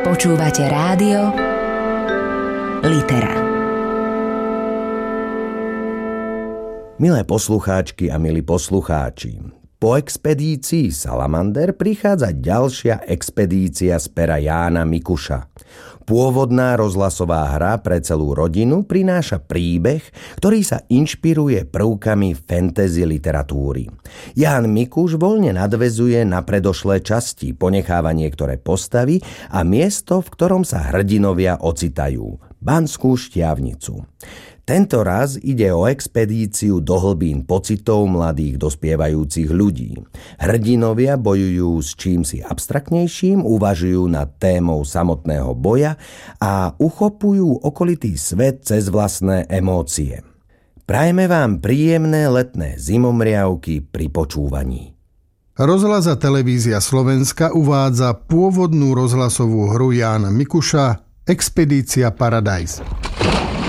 Počúvate rádio Litera. Milé poslucháčky a milí poslucháči, po expedícii Salamander prichádza ďalšia expedícia z pera Jána Mikuša. Pôvodná rozhlasová hra pre celú rodinu prináša príbeh, ktorý sa inšpiruje prvkami fantasy literatúry. Ján Mikuš voľne nadväzuje na predošlé časti, ponecháva niektoré postavy a miesto, v ktorom sa hrdinovia ocitajú – Banskú Štiavnicu. Tento raz ide o expedíciu do hlbín pocitov mladých dospievajúcich ľudí. Hrdinovia bojujú s čímsi abstraktnejším, uvažujú nad témou samotného boja a uchopujú okolitý svet cez vlastné emócie. Prajeme vám príjemné letné zimomriavky pri počúvaní. Rozhlas a televízia Slovenska uvádza pôvodnú rozhlasovú hru Jána Mikuša Expedícia Paradise.